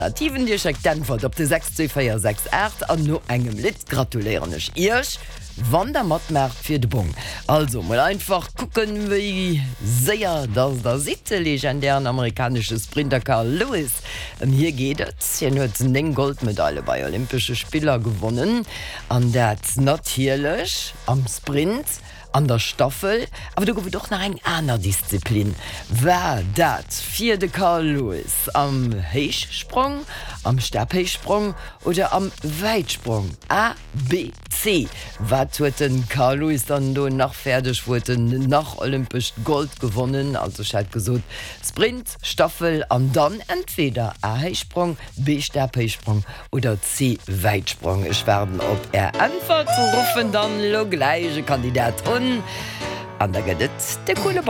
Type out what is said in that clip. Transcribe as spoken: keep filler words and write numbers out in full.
Nativen Dir schickt Antwort op de sechs zwei vier sechs acht an no engem Lit gratulérenech Ich wann der Matmerk fir de Bung. Also mal einfach gucken wie sehr dass der sitte legendären amerikanische Sprinter Carl Lewis. Um, hier geht es. Hier hat eng Goldmedaille bei Olympische Spieler gewonnen. An der natürlich am Sprint, an der Staffel, aber du gouf doch nach eng aner Disziplin. Wer dat fir de Carl Lewis am Heichsprung, am Stabheichsprung oder am Weitsprung? A, B, C. Wat huet den Carl Lewis dann do nach fertig wurden nach olympisch Gold gewonnen, also scheint gesot Sprint, Staffel an dann entweder A Heichsprung, B Stabheichsprung oder C Weitsprung. Ich werden ob er einfach zu rufen dann lo gleiche Kandidat und an der Gedet der coole Ball.